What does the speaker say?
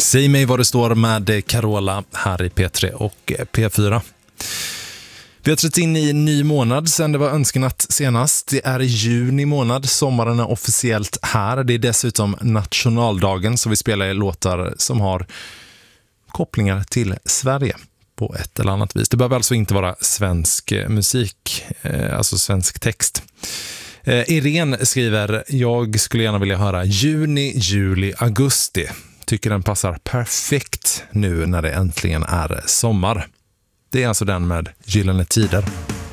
Säg mig vad det står med Carola här i P3 och P4. Vi har trätt in i en ny månad sedan det var önskenatt senast. Det är juni månad, sommaren är officiellt här. Det är dessutom nationaldagen, så vi spelar låtar som har kopplingar till Sverige på ett eller annat vis. Det behöver alltså inte vara svensk musik, alltså svensk text. Irene skriver, jag skulle gärna vilja höra juni, juli, augusti. Tycker den passar perfekt nu när det äntligen är sommar. Det är alltså den med Gyllene tider.